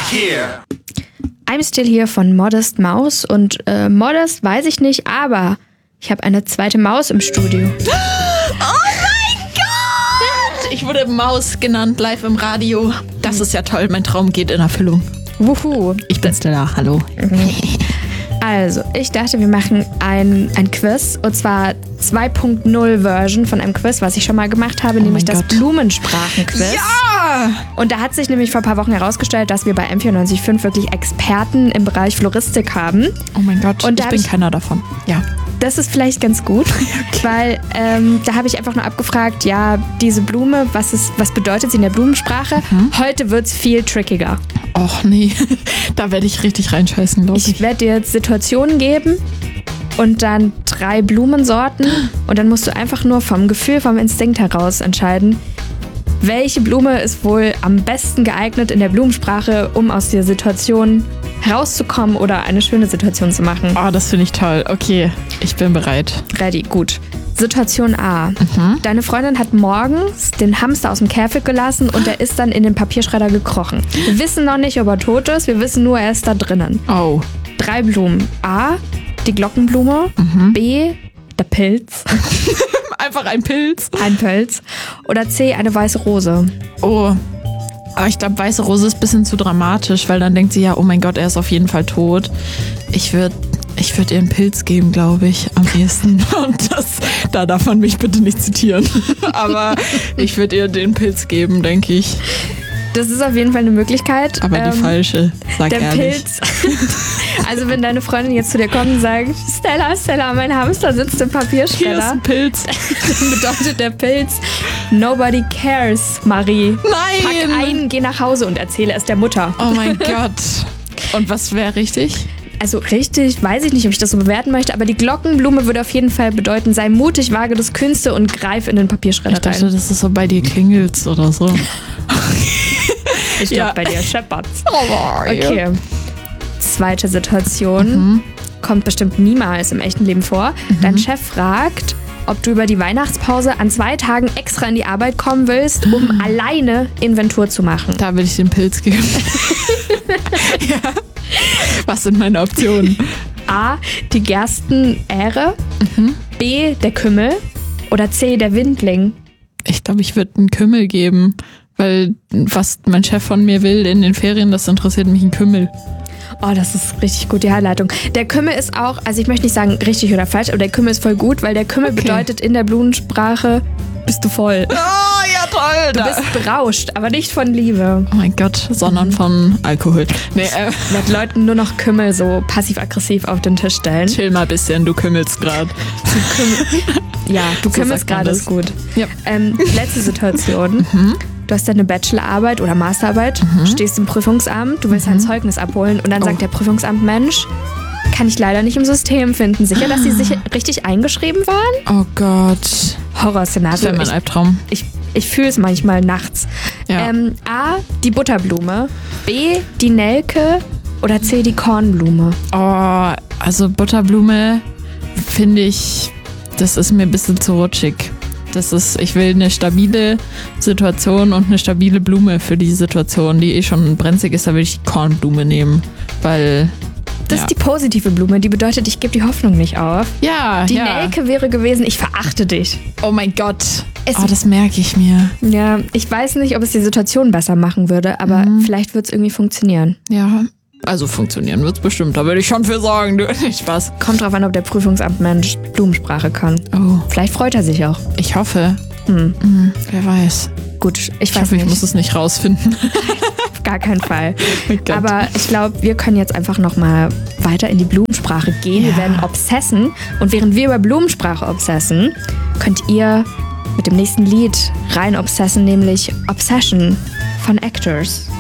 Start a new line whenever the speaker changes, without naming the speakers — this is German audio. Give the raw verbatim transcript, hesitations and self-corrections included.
here.
I'm Still Here von Modest Maus und äh, Modest weiß ich nicht, aber ich habe eine zweite Maus im Studio.
Oh mein Gott! Ich wurde Maus genannt, live im Radio. Das ist ja toll, mein Traum geht in Erfüllung.
Wuhu.
Ich bin Stella, hallo.
Also, ich dachte, wir machen ein, ein Quiz, und zwar zwei Punkt null Version von einem Quiz, was ich schon mal gemacht habe,
Oh
nämlich das
Gott.
Blumensprachen-Quiz.
Ja!
Und da hat sich nämlich vor ein paar Wochen herausgestellt, dass wir bei M vierundneunzig Komma fünf wirklich Experten im Bereich Floristik haben.
Oh mein Gott,
Und da
ich
hab
bin
ich-
keiner davon. Ja.
Das ist vielleicht ganz gut, weil ähm, da habe ich einfach nur abgefragt, ja, diese Blume, was, ist, was bedeutet sie in der Blumensprache?
Mhm.
Heute wird es viel trickiger.
Och nee, da werde ich richtig reinscheißen, glaube ich.
Ich werde dir jetzt Situationen geben und dann drei Blumensorten und dann musst du einfach nur vom Gefühl, vom Instinkt heraus entscheiden, welche Blume ist wohl am besten geeignet in der Blumensprache, um aus der Situation herauszukommen oder eine schöne Situation zu machen.
Oh, das finde ich toll. Okay, ich bin bereit.
Ready, gut. Situation A. Deine Freundin hat morgens den Hamster aus dem Käfig gelassen und er ist dann in den Papierschredder gekrochen. Wir wissen noch nicht, ob er tot ist, wir wissen nur, er ist da drinnen.
Oh.
Drei Blumen. A, die Glockenblume. B, der Pilz.
Einfach ein Pilz.
Ein Pilz. Oder C, eine weiße Rose.
Oh. Aber ich glaube, weiße Rose ist ein bisschen zu dramatisch, weil dann denkt sie ja, oh mein Gott, er ist auf jeden Fall tot. Ich würde ich würd ihr einen Pilz geben, glaube ich, am ehesten. Und das, da darf man mich bitte nicht zitieren. Aber ich würde ihr den Pilz geben, denke ich.
Das ist auf jeden Fall eine Möglichkeit.
Aber die
Ähm,
falsche, sag
Der
ehrlich.
Pilz. Also wenn deine Freundin jetzt zu dir kommt und sagt, Stella, Stella, mein Hamster sitzt im
Hier ist
Papierschredder,
ein Pilz.
dann bedeutet der Pilz, nobody cares, Marie.
Nein!
Pack ein, geh nach Hause und erzähle es der Mutter.
Oh mein Gott. Und was wäre richtig?
Also richtig, weiß ich nicht, ob ich das so bewerten möchte, aber die Glockenblume würde auf jeden Fall bedeuten, sei mutig, wage das Künste und greif in den Papierschredder
Ich dachte,
rein.
das ist so bei dir klingelt's oder so.
Ich
ja.
glaube, bei dir scheppert's.
Okay.
Okay. Zweite Situation. Kommt bestimmt niemals im echten Leben vor. Dein Chef fragt, ob du über die Weihnachtspause an zwei Tagen extra in die Arbeit kommen willst, um alleine Inventur zu machen.
Da will ich den Pilz geben. Ja. Was sind meine Optionen?
A, die Gerstenähre. B, der Kümmel. Oder C, der Windling.
Ich glaube, ich würde einen Kümmel geben, weil was mein Chef von mir will in den Ferien, das interessiert mich ein Kümmel.
Oh, das ist richtig gut, die Herleitung. Der Kümmel ist auch, also ich möchte nicht sagen richtig oder falsch, aber der Kümmel ist voll gut, weil der Kümmel
Okay.
bedeutet in der Blumensprache, bist du voll.
Oh, ja toll.
Du bist berauscht, aber nicht von Liebe.
Oh mein Gott, sondern von Alkohol. Nee, äh,
Ich werde Leuten nur noch Kümmel so passiv-aggressiv auf den Tisch stellen.
chill mal ein bisschen, du kümmelst gerade.
Ja, du
So
kümmelst
sagt man
gerade,
das.
ist gut.
Ja.
Ähm, letzte Situation. Du hast deine Bachelorarbeit oder Masterarbeit, stehst im Prüfungsamt, du willst ein Zeugnis abholen und dann
Oh.
sagt der Prüfungsamt, Mensch, kann ich leider nicht im System finden. Sicher, dass sie sich richtig eingeschrieben waren?
Oh Gott. Das
Horrorszenario.
wäre mein
Ich,
Albtraum.
ich, ich fühle es manchmal nachts.
Ja.
Ähm, A, die Butterblume. B, die Nelke. Oder C, die Kornblume.
Oh, also Butterblume finde ich, das ist mir ein bisschen zu rutschig. Das ist, ich will eine stabile Situation und eine stabile Blume für die Situation, die eh schon brenzlig ist, da will ich die Kornblume nehmen, weil
Das
ja.
ist die positive Blume, die bedeutet, ich gebe die Hoffnung nicht auf.
ja,
Die
ja.
Nelke wäre gewesen, ich verachte dich.
Oh mein Gott.
Es-
oh, das merke ich mir.
Ja, ich weiß nicht, ob es die Situation besser machen würde, aber
Mhm.
vielleicht wird es irgendwie funktionieren.
Ja. Also funktionieren wird es bestimmt, da würde ich schon für sagen, du, nicht Spaß.
Kommt drauf an, ob der Prüfungsamtmensch Blumensprache kann.
Oh,
Vielleicht freut er sich auch.
ich hoffe.
Hm.
Mhm, wer weiß.
Gut, ich,
Ich
weiß
hoffe, ich
nicht.
muss es nicht rausfinden.
Auf gar keinen Fall.
Oh Gott.
Aber ich glaube, wir können jetzt einfach nochmal weiter in die Blumensprache gehen. Wir
Ja.
werden obsessen. Und während wir über Blumensprache obsessen, könnt ihr mit dem nächsten Lied rein obsessen, nämlich Obsession von Actors.